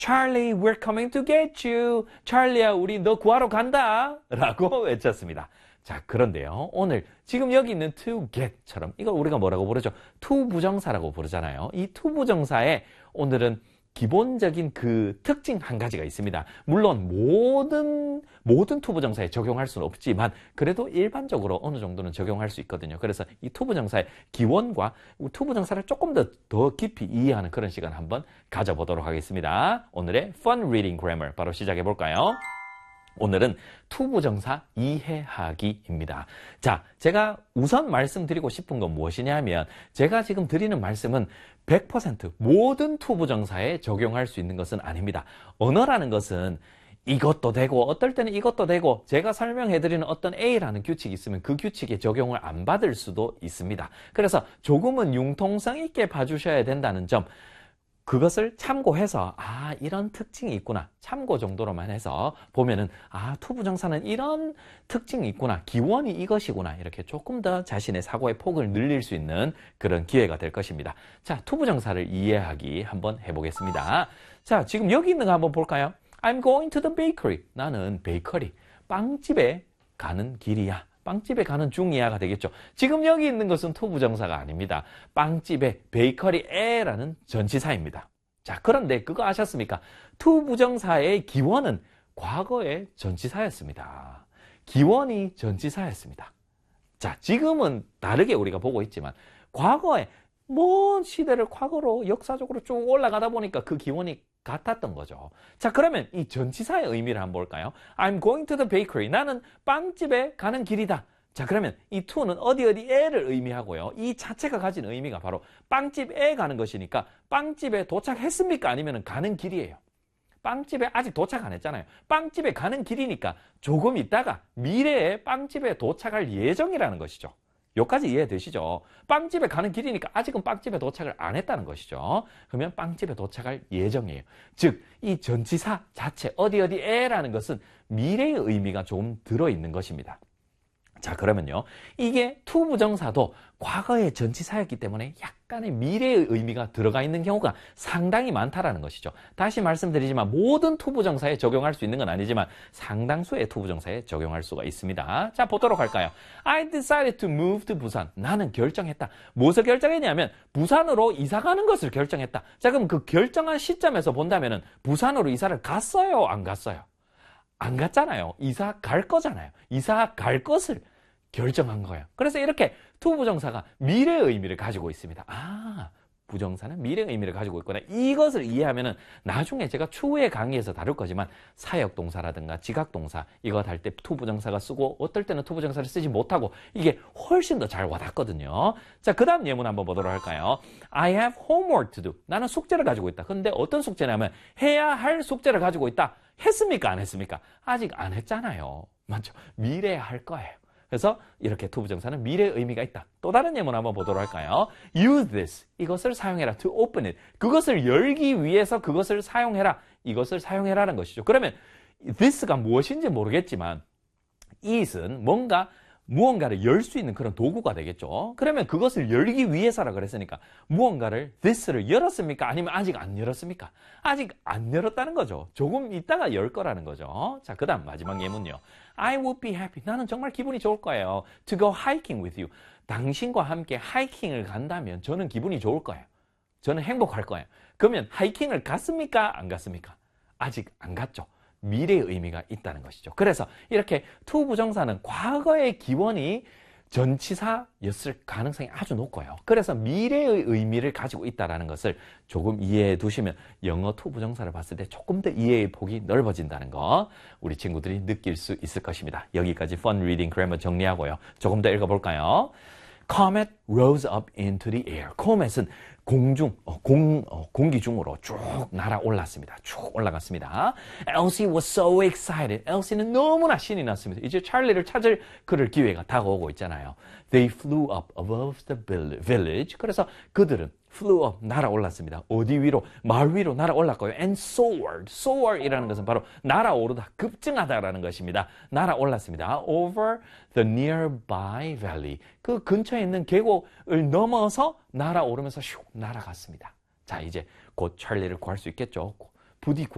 Charlie, we're coming to get you. 찰리야, 우리 너 구하러 간다. 라고 외쳤습니다. 자, 그런데요. 오늘 지금 여기 있는 to get처럼 이걸 우리가 뭐라고 부르죠? to 부정사라고 부르잖아요. 이 to 부정사에 오늘은 기본적인 그 특징 한 가지가 있습니다. 물론 모든 to 부정사에 적용할 수는 없지만 그래도 일반적으로 어느 정도는 적용할 수 있거든요. 그래서 이 to 부정사의 기원과 to 부정사를 조금 더 깊이 이해하는 그런 시간 한번 가져보도록 하겠습니다. 오늘의 Fun Reading Grammar 바로 시작해 볼까요? 오늘은 to 부정사 이해하기입니다. 자, 제가 우선 말씀드리고 싶은 건 무엇이냐면 제가 지금 드리는 말씀은 100% 모든 to 부정사에 적용할 수 있는 것은 아닙니다. 언어라는 것은 이것도 되고 어떨 때는 이것도 되고 제가 설명해드리는 어떤 A라는 규칙이 있으면 그 규칙에 적용을 안 받을 수도 있습니다. 그래서 조금은 융통성 있게 봐주셔야 된다는 점, 그것을 참고해서 이런 특징이 있구나, 참고 정도로만 해서 보면은 to 부정사는 이런 특징이 있구나, 기원이 이것이구나, 이렇게 조금 더 자신의 사고의 폭을 늘릴 수 있는 그런 기회가 될 것입니다. 자, to 부정사를 이해하기 한번 해보겠습니다. 자, 지금 여기 있는 거 한번 볼까요? I'm going to the bakery. 나는 베이커리, 빵집에 가는 길이야. 빵집에 가는 중이야가 되겠죠. 지금 여기 있는 것은 to 부정사가 아닙니다. 빵집에 베이커리에라는 전치사입니다. 자, 그런데 그거 아셨습니까? to 부정사의 기원은 과거의 전치사였습니다. 기원이 전치사였습니다. 자, 지금은 다르게 우리가 보고 있지만 과거에 먼 시대를 과거로 역사적으로 쭉 올라가다 보니까 그 기원이 같았던 거죠. 자, 그러면 이 전치사의 의미를 한번 볼까요? I'm going to the bakery. 나는 빵집에 가는 길이다. 자, 그러면 이 to는 어디에를 의미하고요. 이 자체가 가진 의미가 바로 빵집에 가는 것이니까 빵집에 도착했습니까? 아니면 가는 길이에요. 빵집에 아직 도착 안 했잖아요. 빵집에 가는 길이니까 조금 있다가 미래에 빵집에 도착할 예정이라는 것이죠. 여기까지 이해되시죠? 빵집에 가는 길이니까 아직은 빵집에 도착을 안 했다는 것이죠. 그러면 빵집에 도착할 예정이에요. 즉, 이 전치사 자체 어디에라는 것은 미래의 의미가 조금 들어있는 것입니다. 자, 그러면요, 이게 to 부정사도 과거의 전치사였기 때문에 약간의 미래의 의미가 들어가 있는 경우가 상당히 많다라는 것이죠. 다시 말씀드리지만 모든 to 부정사에 적용할 수 있는 건 아니지만 상당수의 to 부정사에 적용할 수가 있습니다. 자, 보도록 할까요? I decided to move to 부산. 나는 결정했다. 무엇을 결정했냐면 부산으로 이사 가는 것을 결정했다. 자, 그럼 그 결정한 시점에서 본다면은 부산으로 이사를 갔어요? 안 갔어요? 안 갔잖아요. 이사 갈 거잖아요. 이사 갈 것을 결정한 거예요. 그래서 이렇게 to 부정사가 미래의 의미를 가지고 있습니다. 부정사는 미래의 의미를 가지고 있구나. 이것을 이해하면은 나중에 제가 추후에 강의에서 다룰 거지만 사역동사라든가 지각동사 이거 할 때 to 부정사가 쓰고 어떨 때는 to 부정사를 쓰지 못하고 이게 훨씬 더 잘 와닿거든요. 자, 그 다음 예문 한번 보도록 할까요? I have homework to do. 나는 숙제를 가지고 있다. 근데 어떤 숙제냐면 해야 할 숙제를 가지고 있다. 했습니까? 안 했습니까? 아직 안 했잖아요. 맞죠? 미래에 할 거예요. 그래서 이렇게 to 부정사는 미래의 의미가 있다. 또 다른 예문 한번 보도록 할까요? Use this. 이것을 사용해라. To open it. 그것을 열기 위해서 그것을 사용해라. 이것을 사용해라는 것이죠. 그러면 this가 무엇인지 모르겠지만 it은 무언가를 열 수 있는 그런 도구가 되겠죠. 그러면 그것을 열기 위해서라 그랬으니까 무언가를 this를 열었습니까? 아니면 아직 안 열었습니까? 아직 안 열었다는 거죠. 조금 있다가 열 거라는 거죠. 자, 그 다음 마지막 예문요. I would be happy. 나는 정말 기분이 좋을 거예요. To go hiking with you. 당신과 함께 하이킹을 간다면 저는 기분이 좋을 거예요. 저는 행복할 거예요. 그러면 하이킹을 갔습니까? 안 갔습니까? 아직 안 갔죠. 미래의 의미가 있다는 것이죠. 그래서 이렇게 to 부정사는 과거의 기원이 전치사였을 가능성이 아주 높고요. 그래서 미래의 의미를 가지고 있다는 것을 조금 이해해 두시면 영어 to 부정사를 봤을 때 조금 더 이해의 폭이 넓어진다는 거 우리 친구들이 느낄 수 있을 것입니다. 여기까지 Fun Reading Grammar 정리하고요. 조금 더 읽어볼까요? Comet rose up into the air. comet은 공기 중으로 쭉 날아올랐습니다. 쭉 올라갔습니다. Elsie was so excited. Elsie는 너무나 신이 났습니다. 이제 찰리를 찾을 그럴 기회가 다가오고 있잖아요. They flew up above the village. 그래서 그들은 flew up, 날아올랐습니다. 어디 위로? 마을 위로 날아올랐고요. And soared. soar이라는 것은 바로 날아오르다, 급증하다라는 것입니다. 날아올랐습니다. Over the nearby valley. 그 근처에 있는 계곡을 넘어서 날아오르면서 슉 날아갔습니다. 자, 이제 곧 찰리를 구할 수 있겠죠. 부디